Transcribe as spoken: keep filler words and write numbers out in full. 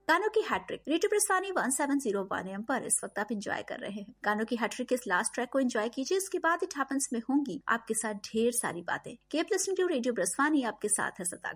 गानों की hat trick. Radio प्रस्थानी one seven zero one M पर इस वक्त आप एंजॉय कर रहे हैं। गानों की हैट्रिक के इस लास्ट ट्रैक को एंजॉय कीजिए। इसके बाद इट हैपेंस में होंगी आपके साथ ढेर सारी बातें। कीप लिसनिंग टू रेडियो प्रस्थानी, आपके साथ है सताक।